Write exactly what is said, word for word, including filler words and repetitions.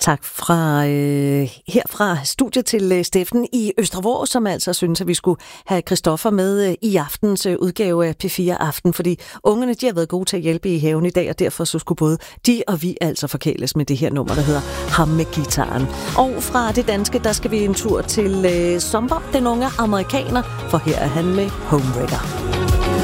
Tak fra øh, her fra studiet til øh, Steffen i Østervrå, som altså synes, at vi skulle have Christoffer med øh, i aftens øh, udgave af P fire Aften, fordi ungerne, de har været gode til at hjælpe i haven i dag, og derfor så skulle både de og vi altså forkæles med det her nummer, der hedder Ham med gitaren. Og fra det danske, der skal vi en tur til øh, Zomber, den unge amerikaner, for her er han med Homewrecker.